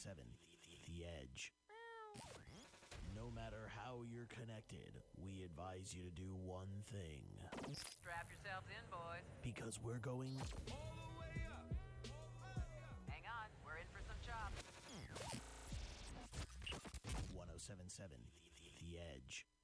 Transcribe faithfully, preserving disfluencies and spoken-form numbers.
seven The Edge. No matter how you're connected, we advise you to do one thing. Strap yourselves in, boys. Because we're going All the way up. Hang on, we're in for some chops. one oh seven point seven The Edge.